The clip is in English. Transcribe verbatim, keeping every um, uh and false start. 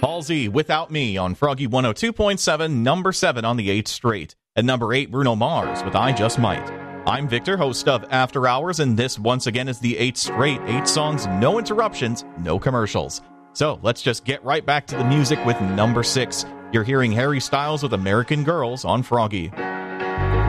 Halsey, Without Me on Froggy one oh two point seven, number seven on the eighth straight. At number eight, Bruno Mars with I Just Might. I'm Victor, host of After Hours, and this once again is the eighth straight. Eight songs, no interruptions, no commercials. So let's just get right back to the music with number six. You're hearing Harry Styles with American Girls on Froggy.